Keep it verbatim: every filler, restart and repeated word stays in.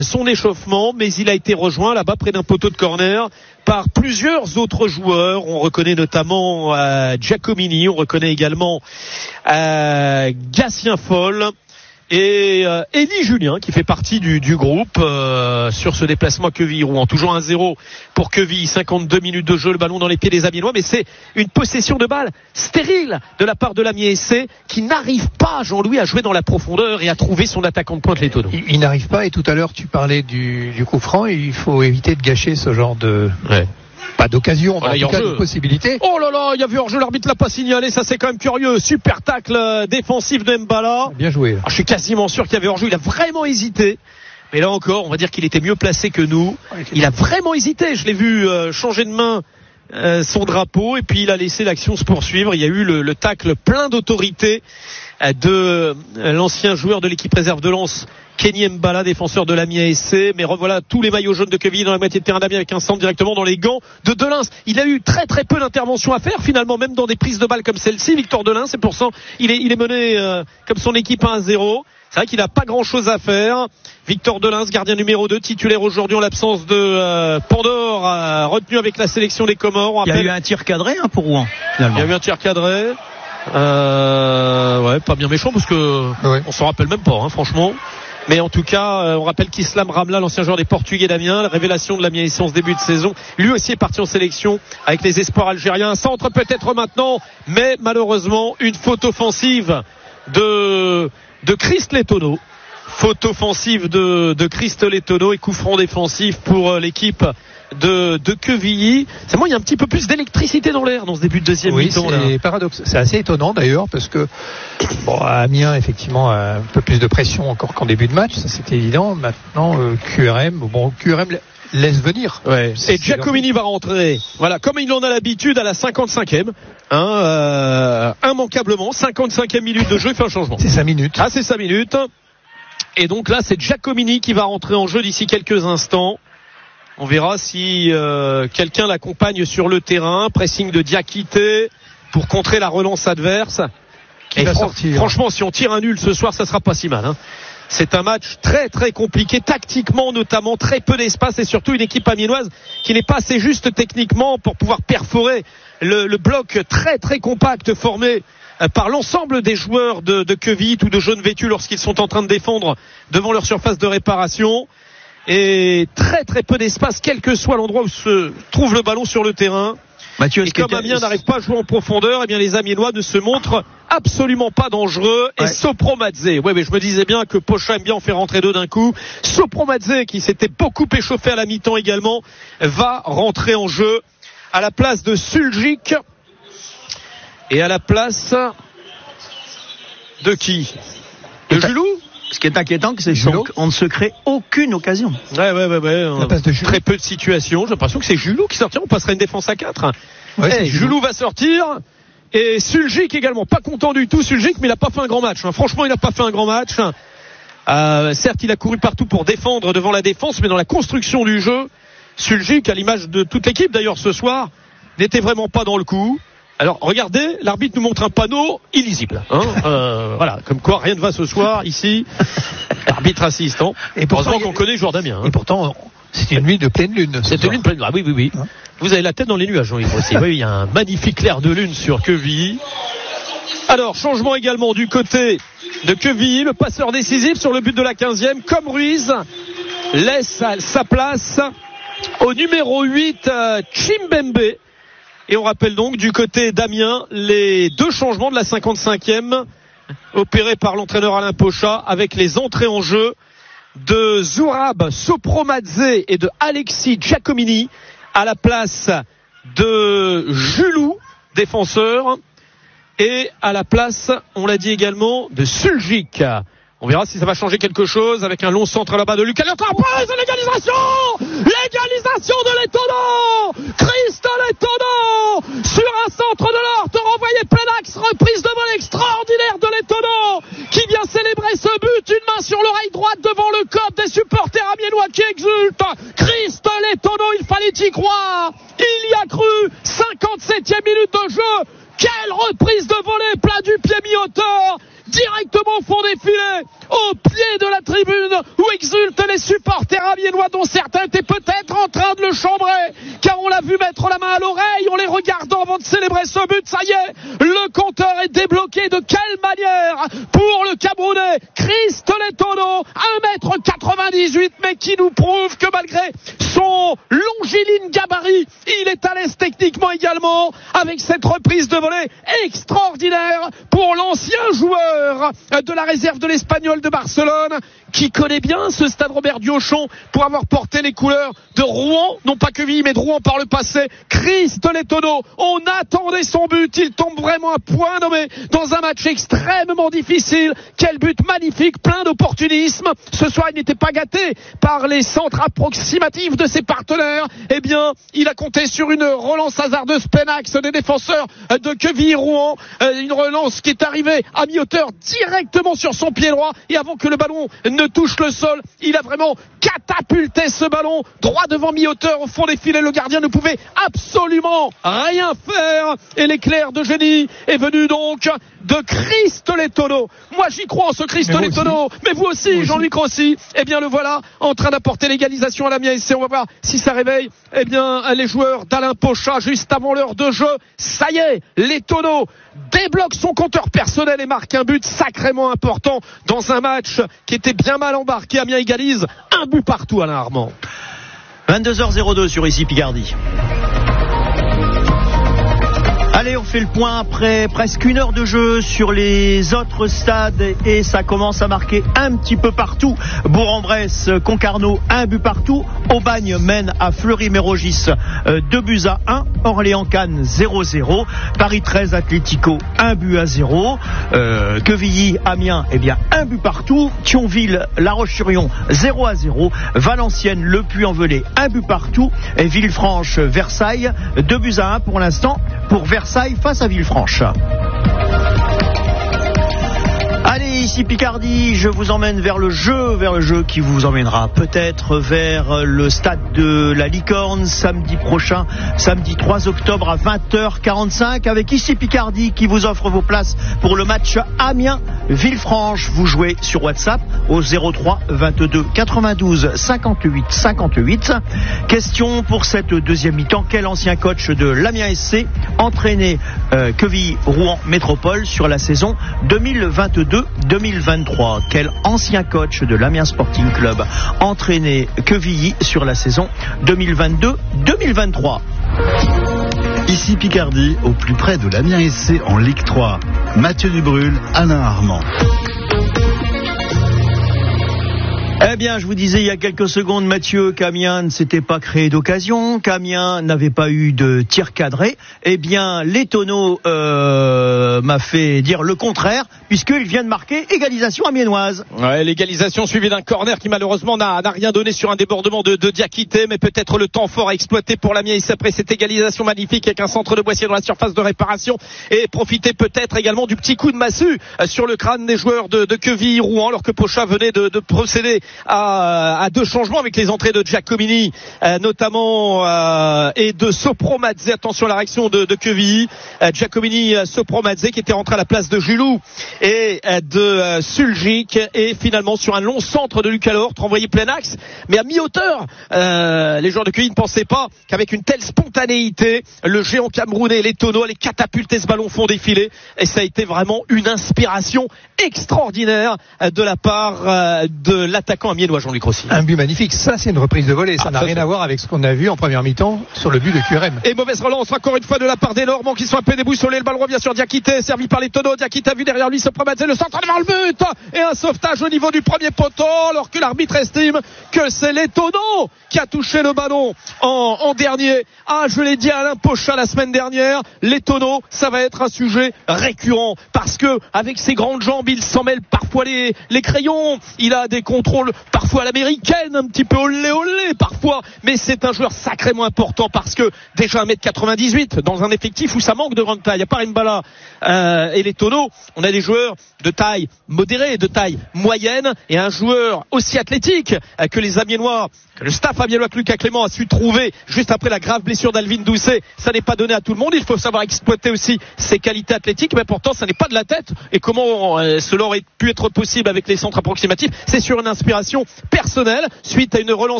son échauffement, mais il a été rejoint là-bas près d'un poteau de corner par plusieurs autres joueurs. On reconnaît notamment euh, Giacomini, on reconnaît également euh, Gatien Foll et euh, Elie Julien qui fait partie du, du groupe euh, sur ce déplacement à Quevilly-Rouen. Toujours un zéro pour Quevilly, cinquante-deux minutes de jeu, le ballon dans les pieds des Amiénois, mais c'est une possession de balle stérile de la part de l'Amiens S C qui n'arrive pas, Jean-Louis, à jouer dans la profondeur et à trouver son attaquant de pointe, les Tonneaux. Il, il n'arrive pas, et tout à l'heure tu parlais du, du coup franc, et il faut éviter de gâcher ce genre de... Ouais. Pas d'occasion, voilà, mais en tout cas de possibilité. Oh là là, il y a vu hors-jeu, l'arbitre l'a pas signalé, ça c'est quand même curieux. Super tacle euh, défensif de Mbala. Bien joué. Alors, je suis quasiment sûr qu'il y avait hors-jeu, il a vraiment hésité. Mais là encore, on va dire qu'il était mieux placé que nous. Il a vraiment hésité, je l'ai vu euh, changer de main euh, son drapeau et puis il a laissé l'action se poursuivre. Il y a eu le, le tacle plein d'autorité euh, de euh, l'ancien joueur de l'équipe réserve de Lens, Kenny Mbala, défenseur de l'Amiens S C. Mais revoilà tous les maillots jaunes de Quevilly dans la moitié de terrain d'Amiens avec un centre directement dans les gants de Delins. Il a eu très très peu d'interventions à faire finalement, même dans des prises de balles comme celle-ci, Victor Delins. Et pour ça, il est, il est mené euh, comme son équipe un à zéro. C'est vrai qu'il n'a pas grand-chose à faire. Victor Delins, gardien numéro deux, titulaire aujourd'hui en l'absence de euh, Pandore, euh, retenu avec la sélection des Comores. On il y a eu un tir cadré hein, pour Rouen, finalement. Il y a eu un tir cadré. Euh, ouais, pas bien méchant parce que ouais. On s'en rappelle même pas, hein, franchement. Mais en tout cas, euh, on rappelle qu'Islam Ramla, l'ancien joueur des Portugais d'Amiens, la révélation de l'Amiens S C en ce début de saison, lui aussi est parti en sélection avec les espoirs algériens. Un centre peut-être maintenant, mais malheureusement une faute offensive de de Christ Lettono. Faute offensive de, de Christ Lettono et coup franc défensif pour l'équipe de, de Quevilly. C'est moi, il y a un petit peu plus d'électricité dans l'air dans ce début de deuxième oui, mi-temps. C'est paradoxe. C'est assez étonnant d'ailleurs parce que bon, Amiens effectivement a un peu plus de pression encore qu'en début de match, ça c'était évident. Maintenant euh, Q R M, bon Q R M laisse venir. Ouais. Et Giacomini va rentrer. Voilà, comme il en a l'habitude à la cinquante-cinquième, hein, euh, immanquablement, cinquante-cinquième minute de jeu, il fait un changement. C'est cinq minutes. Ah, c'est cinq minutes. Et donc là, c'est Giacomini qui va rentrer en jeu d'ici quelques instants. On verra si euh, quelqu'un l'accompagne sur le terrain. Pressing de Diakité pour contrer la relance adverse. Qui va fran- sortir. Franchement, si on tire un nul ce soir, ça sera pas si mal. Hein. C'est un match très très compliqué, tactiquement notamment, très peu d'espace et surtout une équipe amiénoise qui n'est pas assez juste techniquement pour pouvoir perforer le, le bloc très très compact formé par l'ensemble des joueurs de, de Quevilly ou de jaunes vêtus lorsqu'ils sont en train de défendre devant leur surface de réparation. Et très très peu d'espace, quel que soit l'endroit où se trouve le ballon sur le terrain. Mathieu, et comme Amiens n'arrive pas à jouer en profondeur, eh bien les Amiénois ne se montrent absolument pas dangereux. Et ouais. Sopromadze, ouais, mais je me disais bien que Pocha aime bien en faire rentrer deux d'un coup. Sopromadze, qui s'était beaucoup échauffé à la mi-temps également, va rentrer en jeu à la place de Suljic et à la place de qui? De Julou? Ce qui est inquiétant, c'est qu'on ne se crée aucune occasion. Ouais, ouais, ouais, ouais. Très peu de situations. J'ai l'impression que c'est Julou qui sortira. On passera une défense à quatre. Ouais, hey, Julou va sortir. Et Suljic également. Pas content du tout, Suljic, mais il n'a pas fait un grand match. Franchement, il n'a pas fait un grand match. Euh, certes, il a couru partout pour défendre devant la défense, mais dans la construction du jeu, Suljic, à l'image de toute l'équipe d'ailleurs ce soir, n'était vraiment pas dans le coup. Alors regardez, l'arbitre nous montre un panneau illisible. Hein euh, voilà, comme quoi rien ne va ce soir ici. L'arbitre assistant. Et pourtant qu'on connaît le joueur d'Amiens. Hein. Et pourtant, c'est une nuit de pleine lune. C'est une nuit de pleine lune. Ah oui, oui, oui. Hein vous avez la tête dans les nuages, Jean-Yves aussi. Oui, il y a un magnifique clair de lune sur Quevilly. Alors, changement également du côté de Quevilly. Le passeur décisif sur le but de la quinzième, comme Ruiz, laisse sa place au numéro huit, euh, Chimbembe. Et on rappelle donc du côté d'Amiens les deux changements de la cinquante-cinquième opérés par l'entraîneur Alain Pocha avec les entrées en jeu de Zourab Sopromadze et de Alexis Giacomini à la place de Julou, défenseur, et à la place, on l'a dit également, de Suljic. On verra si ça va changer quelque chose avec un long centre là-bas de Lucas Liotta. L'égalisation L'égalisation de Lettono Christ Lettono sur un centre de l'Orte renvoyé plein axe, reprise de vol extraordinaire de Lettono qui vient célébrer ce but, une main sur l'oreille droite devant le corps des supporters amiénois qui exultent. Christ Lettono, il fallait y croire, il y a cru. Cinquante-septième minute de jeu, quelle reprise de volée, plat du pied mi-hauteur. directement au fond des filets, au pied de la tribune où exultent les supporters amiénois, dont certains étaient peut-être en train de le chambrer, car on l'a vu mettre la main à l'oreille en les regardant avant de célébrer ce but. Ça y est, le compteur est débloqué. De quelle manière pour le Camerounais Christ Letono, un mètre quatre-vingt-dix-huit, mais qui nous prouve que malgré son longiligne gabarit, il est à l'aise techniquement également, avec cette reprise de volée extraordinaire pour l'ancien joueur de la réserve de l'Espagnol de Barcelone, qui connaît bien ce stade Robert Diochon pour avoir porté les couleurs de Rouen, non pas Quevilly mais de Rouen par le passé. Christ Letono, on attendait son but, il tombe vraiment à point nommé dans un match extrêmement difficile. Quel but magnifique, plein d'opportunisme. Ce soir il n'était pas gâté par les centres approximatifs de ses partenaires. Eh bien il a compté sur une relance hasardeuse plein axe des défenseurs de Quevilly-Rouen, une relance qui est arrivée à mi-hauteur directement sur son pied droit, et avant que le ballon ne touche le sol, il a vraiment catapulté ce ballon droit devant mi-hauteur au fond des filets. Le gardien ne pouvait absolument rien faire, et l'éclair de génie est venu donc de Christ Letono. Moi j'y crois en ce Christ Letono, mais vous aussi, Jean-Luc Rossi. Eh bien le voilà en train d'apporter l'égalisation à l'Amiens S C. On va voir si ça réveille eh bien les joueurs d'Alain Pochat juste avant l'heure de jeu. Ça y est, Letono débloque son compteur personnel et marque un but sacrément important dans un match qui était bien mal embarqué. Amiens égalise un but partout, Alain Armand. vingt-deux heures zéro deux sur Ici Picardie. Allez, on fait le point après presque une heure de jeu sur les autres stades, et ça commence à marquer un petit peu partout. Bourg-en-Bresse, Concarneau, un but partout. Aubagne mène à Fleury-Mérogis euh, deux buts à un. Orléans-Cannes zéro zéro. Paris treize Atlético un but à zéro. Euh, Quevilly, Amiens, eh bien un but partout. Thionville, La Roche-sur-Yon zéro à zéro. Valenciennes, Le Puy-en-Velay un but partout. Et Villefranche, Versailles deux buts à un pour l'instant pour Versailles face à Villefranche. Allez, ici Picardie, je vous emmène vers le jeu, vers le jeu qui vous emmènera peut-être vers le stade de la Licorne samedi prochain, samedi trois octobre à vingt heures quarante-cinq, avec Ici Picardie qui vous offre vos places pour le match Amiens-Villefranche. Vous jouez sur WhatsApp au zéro trois vingt-deux quatre-vingt-douze cinquante-huit cinquante-huit. Question pour cette deuxième mi-temps: quel ancien coach de l'Amiens S C entraîné euh, Quevilly-Rouen Métropole sur la saison deux mille vingt-deux deux mille vingt-trois? Quel ancien coach de l'Amiens Sporting Club entraîné Quevilly sur la saison deux mille vingt-deux deux mille vingt-trois? Ici Picardie, au plus près de l'Amiens S C en Ligue trois. Mathieu Dubrul, Alain Armand. Eh bien, je vous disais il y a quelques secondes, Mathieu, qu'Amiens ne s'était pas créé d'occasion, qu'Amiens n'avait pas eu de tir cadré. Eh bien, Letono euh, m'a fait dire le contraire, puisqu'il vient de marquer égalisation amiénoise. Ouais, l'égalisation suivie d'un corner qui malheureusement n'a, n'a rien donné sur un débordement de, de Diakité, mais peut-être le temps fort à exploiter pour l'Amiens après cette égalisation magnifique avec un centre de Boissier dans la surface de réparation, et profiter peut-être également du petit coup de massue sur le crâne des joueurs de, de Quevilly-Rouen, alors que Pochat venait de, de procéder À, à deux changements avec les entrées de Giacomini euh, notamment euh, et de Sopromadze. Attention à la réaction de, de Quevilly. euh, Giacomini, euh, Sopromadze qui était rentré à la place de Gilou et euh, de euh, Suljic, et finalement sur un long centre de Lucas Lehort renvoyé plein axe mais à mi-hauteur. euh, les joueurs de Quevilly ne pensaient pas qu'avec une telle spontanéité le géant camerounais Letono allait catapulter ce ballon au fond des filets, et ça a été vraiment une inspiration extraordinaire de la part euh, de l'attaquant amiénois, Jean-Luc Rossi. Un but magnifique, ça c'est une reprise de volée, ça ah, n'a ça, rien ça. à voir avec ce qu'on a vu en première mi-temps sur le but de Q R M. Et mauvaise relance encore une fois de la part des Normands qui sont un peu déboussolés. Le ballon revient sur Diakité, servi par les Tonneaux. Diakité a vu derrière lui se promettre le centre devant le but, et un sauvetage au niveau du premier poteau, alors que l'arbitre estime que c'est les Tonneaux qui a touché le ballon en, en dernier. Ah, je l'ai dit à Alain Pochat la semaine dernière, les Tonneaux, ça va être un sujet récurrent, parce que avec ses grandes jambes, il s'en mêle parfois les, les crayons. Il a des contrôles football parfois à l'américaine, un petit peu olé olé parfois, mais c'est un joueur sacrément important parce que déjà un mètre quatre-vingt-dix-huit dans un effectif où ça manque de grande taille. Il n'y a pas Mbala euh, et les Tonneaux, on a des joueurs de taille modérée, de taille moyenne, et un joueur aussi athlétique euh, que les Amiénois, que le staff amiénois que Lucas Clément a su trouver juste après la grave blessure d'Alvin Doucet. Ça n'est pas donné à tout le monde, il faut savoir exploiter aussi ses qualités athlétiques, mais pourtant ça n'est pas de la tête. Et comment euh, cela aurait pu être possible avec les centres approximatifs? C'est sur une inspiration personnelle suite à une relance